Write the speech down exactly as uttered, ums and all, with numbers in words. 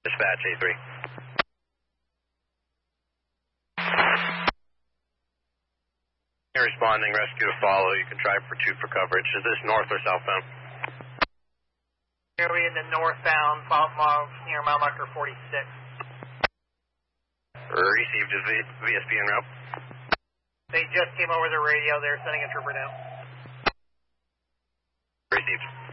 Dispatch A three. You're responding, rescue to follow. You can try for two for coverage. Is this north or southbound? Here we in the northbound, near mile marker forty-six. Received. Is V S P en route? They just came over the radio. They're sending a trooper down. Received.